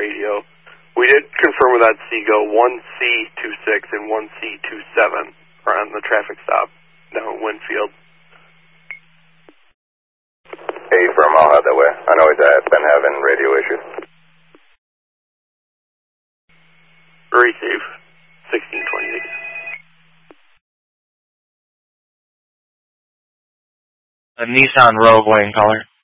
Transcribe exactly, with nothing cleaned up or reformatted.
radio. We did confirm with that Seago one C two six and one C two seven are on the traffic stop down at Winfield. Hey, firm, I'll head that way. I know he's uh, been having radio issues. Receive. sixteen twenty-eight. A Nissan Rogue Wing, caller.